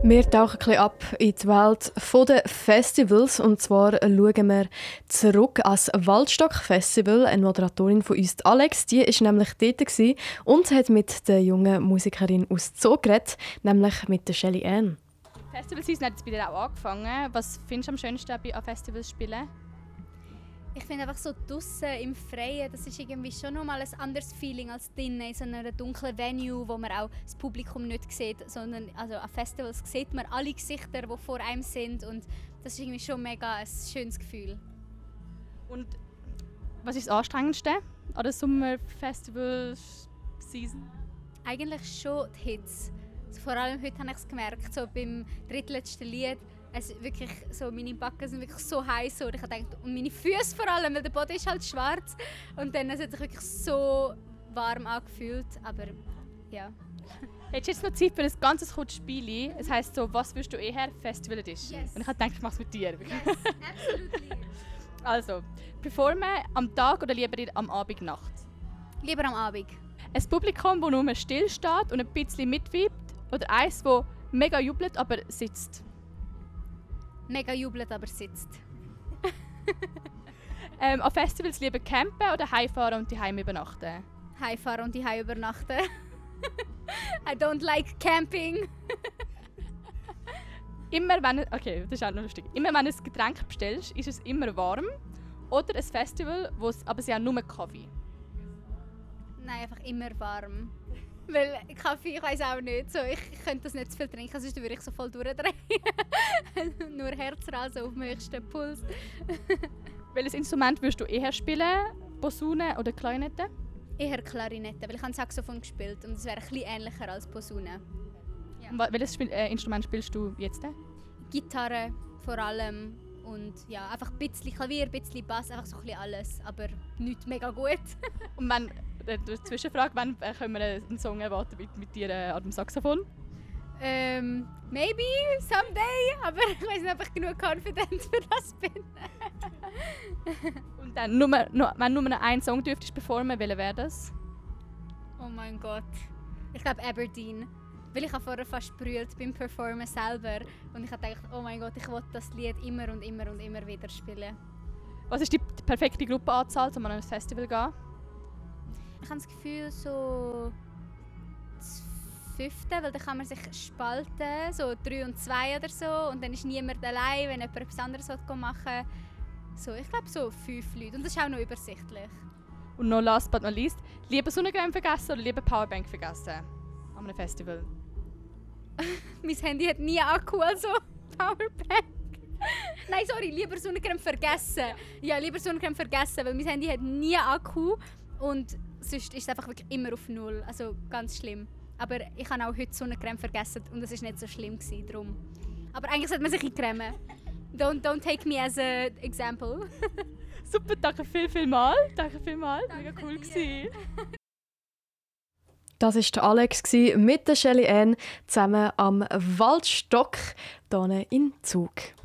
Wir tauchen ein bisschen ab in die Welt der Festivals. Und zwar schauen wir zurück ans Waldstock-Festival. Eine Moderatorin von uns, Alex, die war nämlich dort und hat mit der jungen Musikerin aus Zoo geredet, nämlich mit der Shelly Ann. Die Festival-Season hat jetzt bei dir auch angefangen. Was findest du am schönsten an Festivals spielen? Ich finde einfach so draussen im Freien, das ist irgendwie schon nochmal ein anderes Feeling als drinnen in so einer dunklen Venue, wo man auch das Publikum nicht sieht, sondern also an Festivals sieht man alle Gesichter, die vor einem sind, und das ist irgendwie schon mega ein schönes Gefühl. Und was ist das Anstrengendste an der Sommerfestival-Season? Eigentlich schon die Hits. Also vor allem heute habe ich es gemerkt, so beim drittletzten Lied. Wirklich so, meine Backen sind wirklich so heiß und ich habe gedacht, und meine Füße vor allem, weil der Boden ist halt schwarz, und dann hat es sich wirklich so warm angefühlt, aber ja. Hättest du jetzt noch Zeit für ein ganz kurzes Spiel? Es heisst so, was würdest du eher, Festival Edition? Yes. Und ich habe gedacht, ich mache es mit dir. Yes, absolutely. Also, performen am Tag oder lieber am Abend, Nacht? Lieber am Abend. Ein Publikum, das nur still steht und ein bisschen mitweibt, oder eins, das mega jubelt, aber sitzt? Mega jubelt, aber sitzt. An Festivals lieber campen oder heimfahren und daheim übernachten? Heimfahren und daheim übernachten. I don't like camping. Okay, das ist auch noch lustig. Immer wenn du ein Getränk bestellst, ist es immer warm. Oder ein Festival, aber sie haben nur Kaffee? Nein, einfach immer warm. Weil Kaffee, ich weiss auch nicht. So, ich könnte das nicht zu viel trinken, sonst würde ich so voll durchdrehen. Nur Herzrasen auf dem höchsten Puls. Welches Instrument würdest du eher spielen? Posaune oder Klarinette? Eher Klarinette, weil ich habe Saxophon gespielt und es wäre ein bisschen ähnlicher als Posaune. Ja. Welches Instrument spielst du jetzt? Gitarre vor allem und ja, einfach ein bisschen Klavier, ein bisschen Bass, einfach so ein bisschen alles, aber nicht mega gut. Und wenn, Zwischenfrage, wann können wir einen Song erwarten mit dir an dem Saxophon? Maybe, someday, aber ich weiß nicht, ob ich genug confident für das bin. Und dann, wenn du nur einen Song dürftest performen, welcher wäre das? Oh mein Gott. Ich glaube Aberdeen. Weil ich habe vorher fast brüllt beim Performen selber. Und ich habe gedacht, oh mein Gott, ich will das Lied immer und immer und immer wieder spielen. Was ist die perfekte Gruppenanzahl, um an ein Festival zu gehen? Ich habe das Gefühl, so das 5., weil dann kann man sich spalten, so 3 und 2 oder so. Und dann ist niemand allein, wenn jemand etwas anderes machen will. So, ich glaube so 5 Leute. Und das ist auch noch übersichtlich. Und noch last but not least, lieber Sonnencreme vergessen oder lieber Powerbank vergessen an einem Festival? Mein Handy hat nie Akku, also Powerbank. Nein, sorry, lieber Sonnencreme vergessen. Ja, lieber Sonnencreme vergessen, weil mein Handy hat nie Akku und sonst ist es einfach wirklich immer auf 0. Also ganz schlimm. Aber ich habe auch heute Sonnencreme vergessen und es war nicht so schlimm drum. Aber eigentlich sollte man sich eincremen. Don't take me as an example. Super, danke vielmals. Danke vielmals. Mega cool gewesen. Das war der Alex mit der Shelly Ann zusammen am Waldstock hier in Zug.